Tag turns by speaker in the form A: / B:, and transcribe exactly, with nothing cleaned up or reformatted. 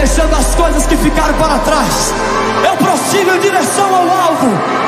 A: deixando as coisas que ficaram para trás. Eu prossigo em direção ao alvo.